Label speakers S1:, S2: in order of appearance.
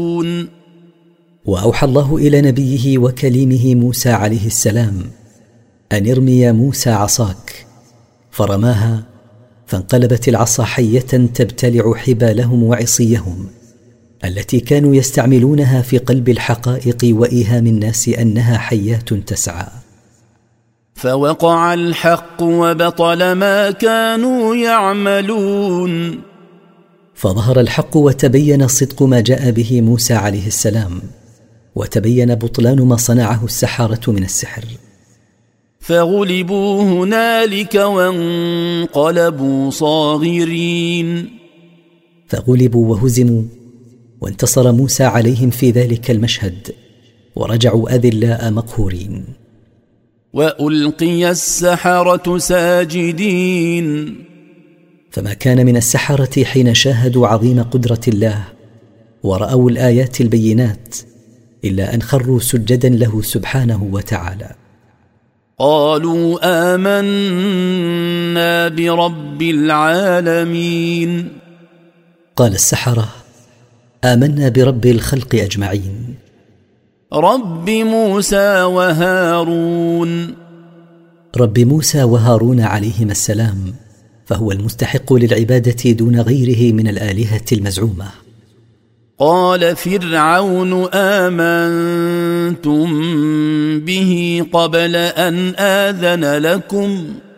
S1: وأوحى الله إلى نبيه وكليمه موسى عليه السلام أن ارمي يا موسى عصاك، فرماها فانقلبت العصا حية تبتلع حبالهم وعصيهم التي كانوا يستعملونها في قلب الحقائق وإيهام الناس أنها حيات تسعى.
S2: فوقع الحق وبطل ما كانوا يعملون.
S1: فظهر الحق وتبين صدق ما جاء به موسى عليه السلام، وتبين بطلان ما صنعه السحرة من السحر.
S2: فغلبوا هنالك وانقلبوا صاغرين.
S1: فغلبوا وهزموا، وانتصر موسى عليهم في ذلك المشهد، ورجعوا أذلاء مقهورين.
S2: وألقي السحرة ساجدين.
S1: فما كان من السحرة حين شاهدوا عظيم قدرة الله ورأوا الآيات البينات إلا أن خروا سجدا له سبحانه وتعالى.
S2: قالوا آمنا برب العالمين.
S1: قال السحرة آمنا برب الخلق أجمعين،
S2: رب موسى وهارون.
S1: رب موسى وهارون عليهما السلام، فهو المستحق للعبادة دون غيره من الآلهة المزعومة.
S2: قال فرعون آمنتم به قبل أن آذن لكم